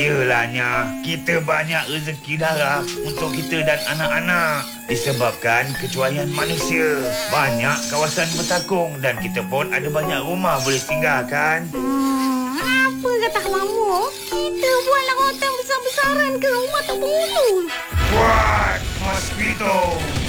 Iyalahnya, kita banyak rezeki darah untuk kita dan anak-anak. Disebabkan kecuaian manusia. Banyak kawasan bertakung dan kita pun ada banyak rumah boleh singgah kan? Apa kata Mamu? Kita buatlah hotel besar-besaran ke rumah tak penghulu. Buat mosquito.